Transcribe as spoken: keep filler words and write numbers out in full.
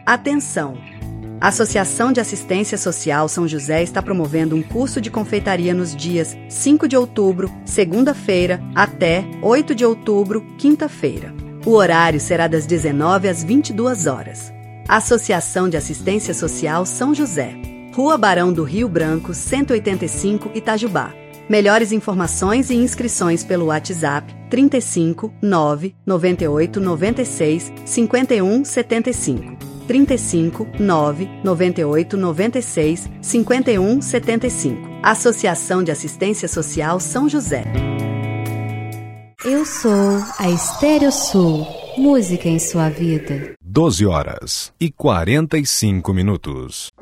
Atenção! A Associação de Assistência Social São José está promovendo um curso de confeitaria nos dias cinco de outubro, segunda-feira, até oito de outubro, quinta-feira. O horário será das dezenove às vinte e duas horas. Associação de Assistência Social São José, Rua Barão do Rio Branco, cento e oitenta e cinco, Itajubá. Melhores informações e inscrições pelo WhatsApp trinta e cinco, nove, noventa e oito, noventa e seis, cinquenta e um, setenta e cinco. trinta e cinco, nove, noventa e oito, noventa e seis, cinquenta e um, setenta e cinco. Associação de Assistência Social São José. Eu sou a Estéreo Sul. Música em sua vida. doze horas e quarenta e cinco minutos.